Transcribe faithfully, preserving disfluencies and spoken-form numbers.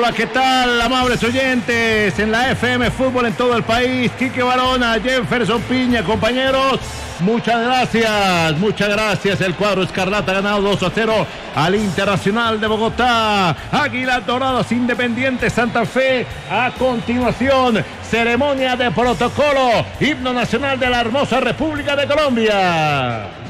Hola, ¿qué tal, amables oyentes en la F M Fútbol en todo el país? Quique Barona, Jefferson Piña, compañeros. Muchas gracias, muchas gracias. El cuadro escarlata ha ganado dos a cero al Internacional de Bogotá. Águilas Doradas, Independiente Santa Fe. A continuación, ceremonia de protocolo, himno nacional de la hermosa República de Colombia.